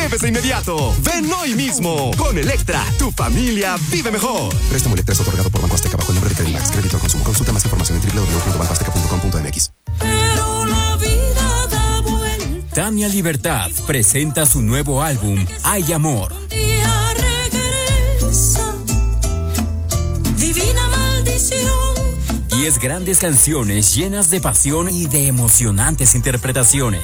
resuelves de inmediato. Ven hoy mismo. Con Electra, tu familia vive mejor. Préstamo Electra es otorgado por Banco Azteca bajo el nombre de Credimax. Crédito al consumo. Consulta más información en www.bancoazteca.com.mx. Tania Libertad presenta su nuevo álbum, Hay Amor. 10 grandes canciones llenas de pasión y de emocionantes interpretaciones.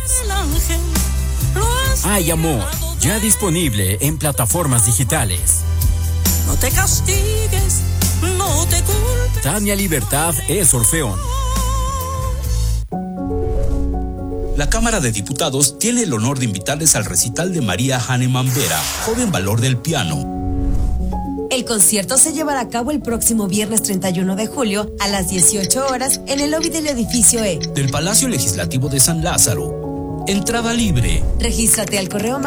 Hay Amor, ya disponible en plataformas digitales. No te castigues, no te culpes. Tania Libertad es Orfeón. La Cámara de Diputados tiene el honor de invitarles al recital de María Hahnemann Vera, joven valor del piano. El concierto se llevará a cabo el próximo viernes 31 de julio a las 18 horas en el lobby del edificio E del Palacio Legislativo de San Lázaro. Entrada libre. Regístrate al correo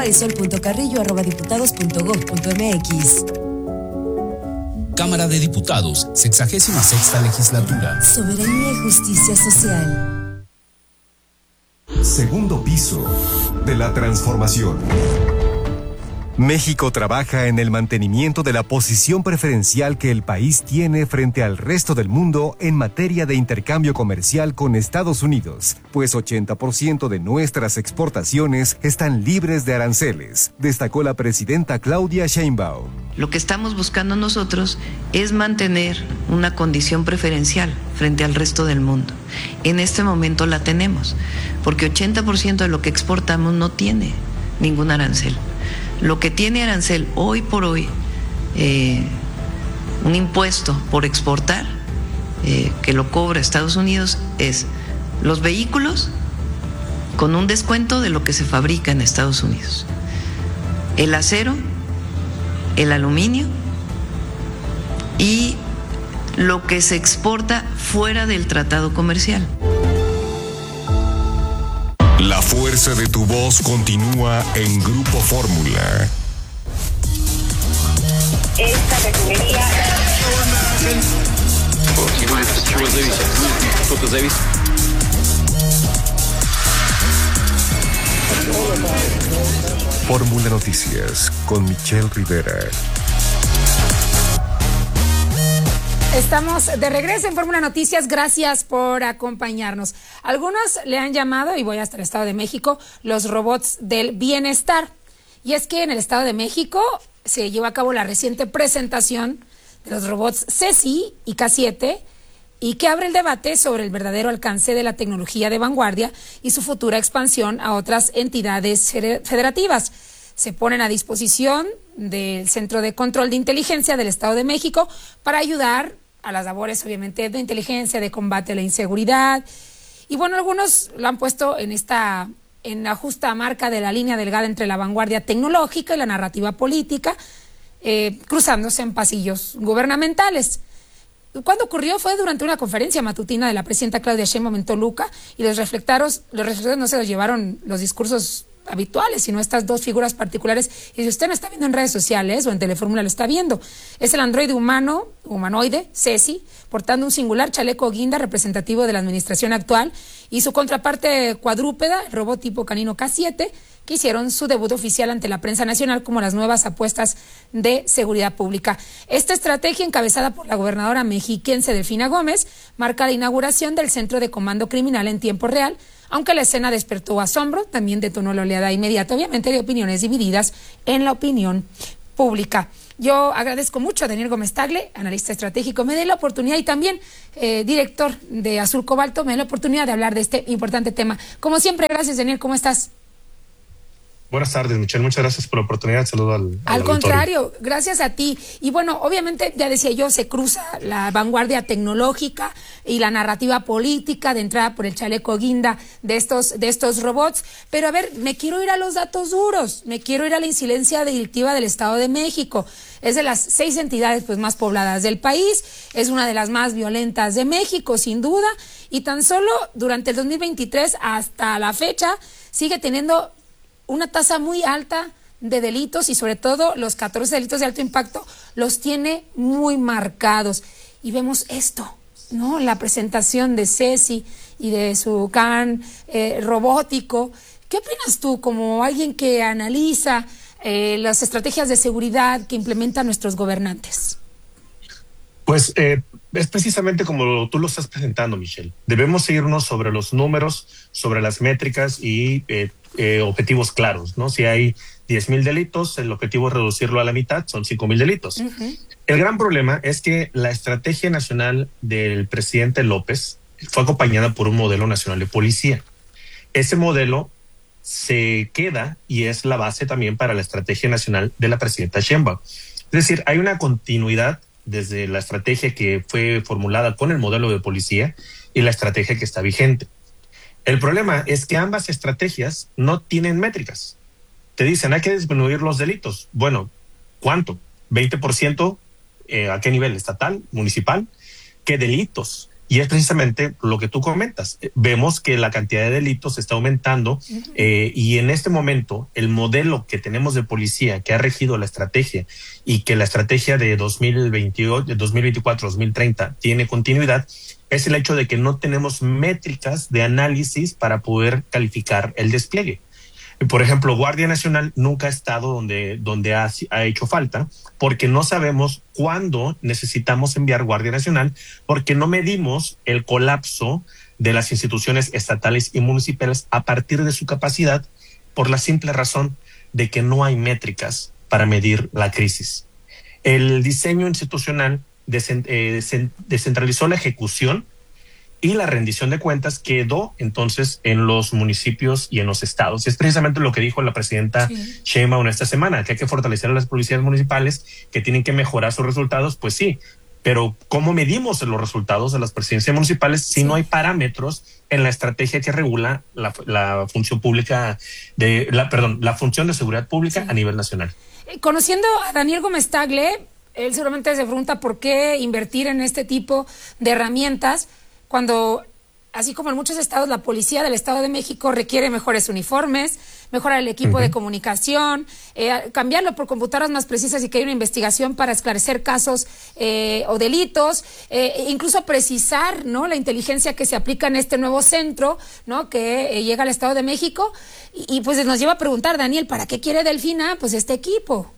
marisol.carrillo@diputados.gov.mx. Cámara de Diputados, 66ª legislatura. Soberanía y justicia social. Segundo piso de la transformación. México trabaja en el mantenimiento de la posición preferencial que el país tiene frente al resto del mundo en materia de intercambio comercial con Estados Unidos, pues 80% de nuestras exportaciones están libres de aranceles, destacó la presidenta Claudia Sheinbaum. Lo que estamos buscando nosotros es mantener una condición preferencial frente al resto del mundo. En este momento la tenemos, porque 80% de lo que exportamos no tiene ningún arancel. Lo que tiene arancel hoy por hoy, un impuesto por exportar, que lo cobra Estados Unidos, es los vehículos con un descuento de lo que se fabrica en Estados Unidos, el acero, el aluminio y lo que se exporta fuera del tratado comercial. La fuerza de tu voz continúa en Grupo Fórmula. Esta refinería. Fórmula Noticias con Michelle Rivera. Estamos de regreso en Fórmula Noticias, gracias por acompañarnos. Algunos le han llamado, y voy hasta el Estado de México, los robots del bienestar. Y es que en el Estado de México se llevó a cabo la reciente presentación de los robots Ceci y K7, y que abre el debate sobre el verdadero alcance de la tecnología de vanguardia y su futura expansión a otras entidades federativas. Se ponen a disposición del Centro de Control de Inteligencia del Estado de México para ayudar a las labores, obviamente, de inteligencia, de combate a la inseguridad. Y bueno, algunos lo han puesto en la justa marca de la línea delgada entre la vanguardia tecnológica y la narrativa política, cruzándose en pasillos gubernamentales. Cuando ocurrió fue durante una conferencia matutina de la presidenta Claudia Sheinbaum en Toluca, y los reflectores no se los llevaron los discursos habituales, sino estas dos figuras particulares. Y si usted me está viendo en redes sociales o en Telefórmula, lo está viendo. Es el androide humanoide, Ceci, portando un singular chaleco guinda representativo de la administración actual, y su contraparte cuadrúpeda, el robot tipo canino K7, que hicieron su debut oficial ante la prensa nacional como las nuevas apuestas de seguridad pública. Esta estrategia, encabezada por la gobernadora mexiquense Delfina Gómez, marca la inauguración del Centro de Comando Criminal en tiempo real, aunque la escena despertó asombro, también detonó la oleada inmediata, obviamente, de opiniones divididas en la opinión pública. Yo agradezco mucho a Daniel Gómez Tagle, analista estratégico, me dé la oportunidad, y también director de Azul Cobalto, me dé la oportunidad de hablar de este importante tema. Como siempre, gracias, Daniel, ¿cómo estás? Buenas tardes, Michelle. Muchas gracias por la oportunidad. Saludo al contrario, gracias a ti. Y bueno, obviamente, ya decía yo, se cruza la vanguardia tecnológica y la narrativa política de entrada por el chaleco guinda de estos robots. Pero a ver, me quiero ir a los datos duros, me quiero ir a la incidencia delictiva del Estado de México. Es de las 6 entidades más pobladas del país, es una de las más violentas de México, sin duda, y tan solo durante el 2023 hasta la fecha sigue teniendo una tasa muy alta de delitos, y sobre todo los 14 delitos de alto impacto los tiene muy marcados. Y vemos esto, ¿no? La presentación de Ceci y de su can robótico. ¿Qué opinas tú, como alguien que analiza las estrategias de seguridad que implementan nuestros gobernantes? Pues es precisamente como tú lo estás presentando, Michelle. Debemos irnos sobre los números, sobre las métricas y objetivos claros, ¿no? Si hay 10,000 delitos, el objetivo es reducirlo a la mitad, son 5,000 delitos. El gran problema es que la estrategia nacional del presidente López fue acompañada por un modelo nacional de policía. Ese modelo se queda y es la base también para la estrategia nacional de la presidenta Sheinbaum. Es decir, hay una continuidad desde la estrategia que fue formulada con el modelo de policía y la estrategia que está vigente. El problema es que ambas estrategias no tienen métricas. Te dicen, hay que disminuir los delitos. Bueno, ¿cuánto? ¿20%? ¿A qué nivel? ¿Estatal? ¿Municipal? ¿Qué delitos? Y es precisamente lo que tú comentas. Vemos que la cantidad de delitos está aumentando y en este momento el modelo que tenemos de policía que ha regido la estrategia y que la estrategia de 2028, de 2024, 2030 tiene continuidad es el hecho de que no tenemos métricas de análisis para poder calificar el despliegue. Por ejemplo, Guardia Nacional nunca ha estado donde ha hecho falta porque no sabemos cuándo necesitamos enviar Guardia Nacional porque no medimos el colapso de las instituciones estatales y municipales a partir de su capacidad por la simple razón de que no hay métricas para medir la crisis. El diseño institucional descentralizó la ejecución y la rendición de cuentas quedó entonces en los municipios y en los estados. Y es precisamente lo que dijo la presidenta Sheinbaum esta semana, que hay que fortalecer a las policías municipales, que tienen que mejorar sus resultados. Pues sí, pero ¿cómo medimos los resultados de las presidencias municipales si no hay parámetros en la estrategia que regula la función pública la función de seguridad pública a nivel nacional? Conociendo a Daniel Gómez Tagle, él seguramente se pregunta por qué invertir en este tipo de herramientas cuando, así como en muchos estados, la policía del Estado de México requiere mejores uniformes, mejorar el equipo de comunicación, cambiarlo por computadoras más precisas y que haya una investigación para esclarecer casos o delitos, incluso precisar, ¿no?, la inteligencia que se aplica en este nuevo centro, ¿no?, que llega al Estado de México y pues nos lleva a preguntar, Daniel, ¿para qué quiere Delfina pues este equipo?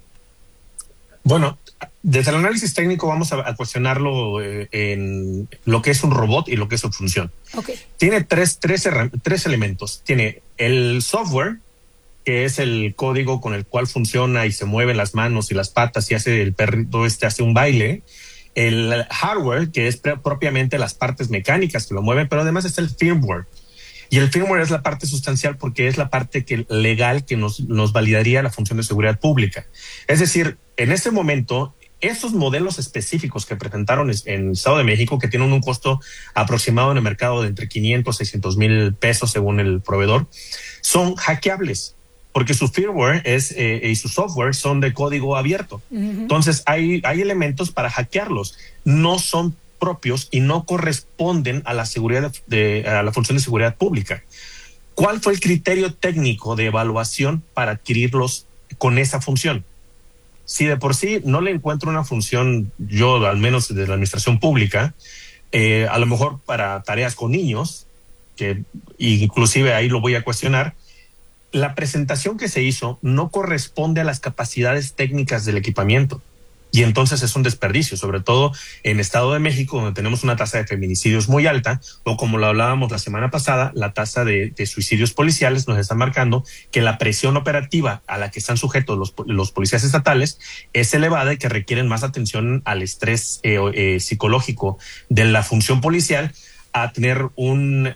Bueno, desde el análisis técnico vamos a cuestionarlo en lo que es un robot y lo que es su función. Tiene tres elementos. Tiene el software, que es el código con el cual funciona y se mueven las manos y las patas y hace el perrito hace un baile. El hardware, que es propiamente las partes mecánicas que lo mueven, pero además está el firmware. Y el firmware es la parte sustancial porque es la parte legal que nos validaría la función de seguridad pública. Es decir, en este momento, esos modelos específicos que presentaron en el Estado de México, que tienen un costo aproximado en el mercado de entre 500 y 600 mil pesos según el proveedor, son hackeables porque su firmware y su software son de código abierto. Entonces, hay elementos para hackearlos. No son propios y no corresponden a la seguridad a la función de seguridad pública. ¿Cuál fue el criterio técnico de evaluación para adquirirlos con esa función? Si de por sí no le encuentro una función, yo al menos desde la administración pública, a lo mejor para tareas con niños, que inclusive ahí lo voy a cuestionar, la presentación que se hizo no corresponde a las capacidades técnicas del equipamiento. Y entonces es un desperdicio, sobre todo en Estado de México, donde tenemos una tasa de feminicidios muy alta, o como lo hablábamos la semana pasada, la tasa de suicidios policiales nos está marcando que la presión operativa a la que están sujetos los policías estatales es elevada y que requieren más atención al estrés psicológico de la función policial a tener un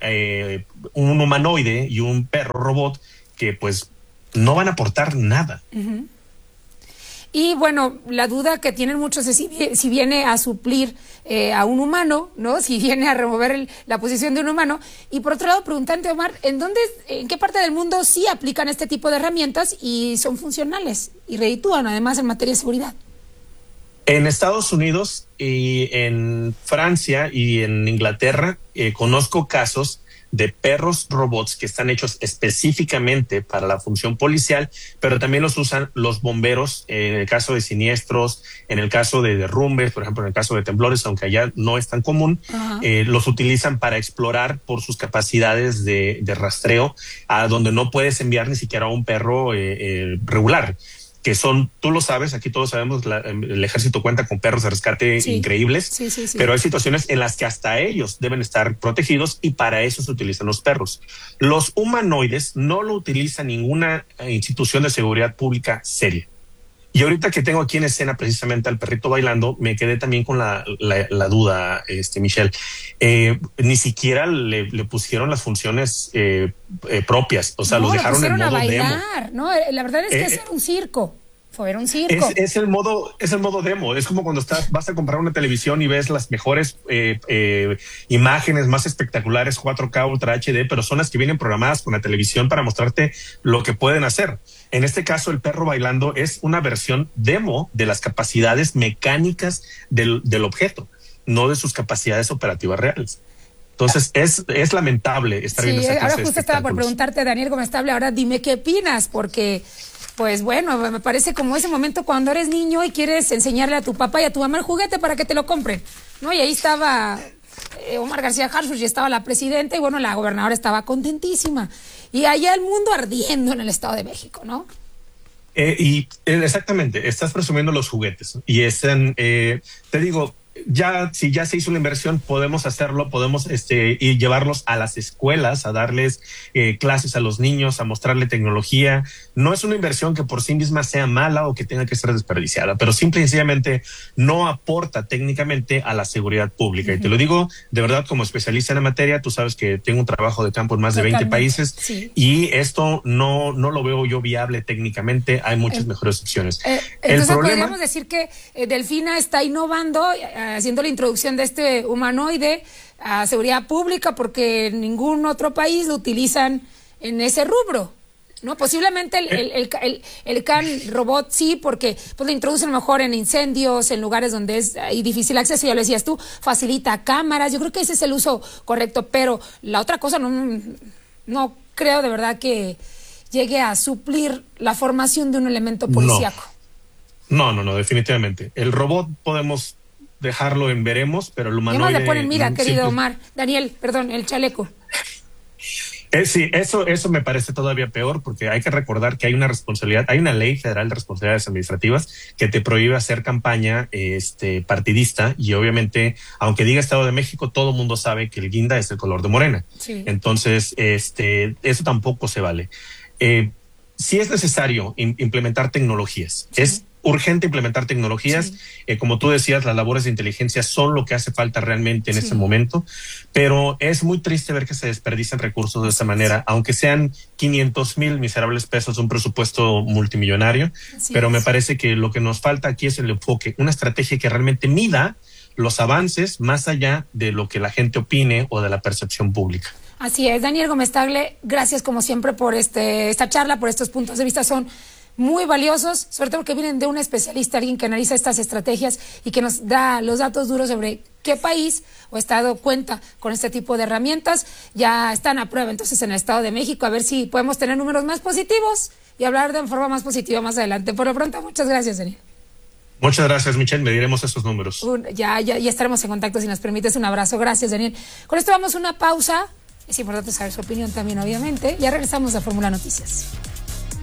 humanoide y un perro robot que pues no van a aportar nada. Y bueno, la duda que tienen muchos es si viene a suplir a un humano, ¿no? Si viene a remover la posición de un humano. Y por otro lado, preguntante, Omar, ¿en qué parte del mundo sí aplican este tipo de herramientas y son funcionales y reditúan además en materia de seguridad? En Estados Unidos y en Francia y en Inglaterra conozco casos de perros robots que están hechos específicamente para la función policial, pero también los usan los bomberos en el caso de siniestros, en el caso de derrumbes, por ejemplo, en el caso de temblores, aunque allá no es tan común, los utilizan para explorar por sus capacidades de rastreo a donde no puedes enviar ni siquiera a un perro regular. que son, tú lo sabes, aquí todos sabemos, el ejército cuenta con perros de rescate increíbles, pero hay situaciones en las que hasta ellos deben estar protegidos y para eso se utilizan los perros. Los humanoides no lo utiliza ninguna institución de seguridad pública seria. Y ahorita que tengo aquí en escena precisamente al perrito bailando, me quedé también con la duda, Michelle. Ni siquiera le pusieron las funciones propias, o sea, los dejaron en modo demo. No, la verdad es que era un circo. Era un circo. Es el modo demo. Es como cuando vas a comprar una televisión y ves las mejores imágenes más espectaculares, 4K, Ultra HD, pero son las que vienen programadas con la televisión para mostrarte lo que pueden hacer. En este caso, el perro bailando es una versión demo de las capacidades mecánicas del objeto, no de sus capacidades operativas reales. Entonces, es lamentable estar viendo esta clase de ahora justo estaba por preguntarte, Daniel Gómez Tagle, ahora dime qué opinas, porque, pues bueno, me parece como ese momento cuando eres niño y quieres enseñarle a tu papá y a tu mamá el juguete para que te lo compren, ¿no? Y ahí estaba Omar García Harfuch y estaba la presidenta y bueno, la gobernadora estaba contentísima. Y allá el mundo ardiendo en el Estado de México, ¿no? Exactamente, estás presumiendo los juguetes. Y te digo, si ya se hizo la inversión, podemos hacerlo, podemos y llevarlos a las escuelas, a darles clases a los niños, a mostrarle tecnología. No es una inversión que por sí misma sea mala o que tenga que ser desperdiciada, pero simple y sencillamente no aporta técnicamente a la seguridad pública. Y te lo digo de verdad como especialista en la materia, tú sabes que tengo un trabajo de campo en más de 20 países y esto no lo veo yo viable técnicamente. Hay muchas mejores opciones. Entonces podríamos decir que Delfina está innovando, haciendo la introducción de este humanoide a seguridad pública porque en ningún otro país lo utilizan en ese rubro, ¿no? Posiblemente el CAN robot sí, porque pues lo introducen mejor en incendios, en lugares donde hay difícil acceso, ya lo decías tú, facilita cámaras, yo creo que ese es el uso correcto, pero la otra cosa no creo de verdad que llegue a suplir la formación de un elemento policíaco. No, definitivamente. El robot podemos dejarlo en veremos, pero el humanoide... ¿Qué más le ponen? Mira, querido Omar, Daniel, perdón, el chaleco. Sí, eso me parece todavía peor porque hay que recordar que hay una responsabilidad, hay una ley federal de responsabilidades administrativas que te prohíbe hacer campaña partidista y obviamente, aunque diga Estado de México, todo el mundo sabe que el guinda es el color de Morena. Sí. Entonces, eso tampoco se vale. Sí es necesario implementar tecnologías. Sí. Es urgente implementar tecnologías. Sí. Como tú decías, las labores de inteligencia son lo que hace falta realmente en este momento, pero es muy triste ver que se desperdician recursos de esta manera, aunque sean 500,000 miserables pesos de un presupuesto multimillonario, pero me parece que lo que nos falta aquí es el enfoque, una estrategia que realmente mida los avances más allá de lo que la gente opine o de la percepción pública. Así es, Daniel Gómez Tagle, gracias como siempre por esta charla, por estos puntos de vista, son muy valiosos, sobre todo porque vienen de un especialista, alguien que analiza estas estrategias y que nos da los datos duros sobre qué país o estado cuenta con este tipo de herramientas. Ya están a prueba entonces en el Estado de México, a ver si podemos tener números más positivos y hablar de forma más positiva más adelante. Por lo pronto, muchas gracias, Daniel. Muchas gracias, Michelle. Mediremos esos números. Ya estaremos en contacto si nos permites. Un abrazo. Gracias, Daniel. Con esto vamos a una pausa. Es importante saber su opinión también, obviamente. Ya regresamos a Fórmula Noticias.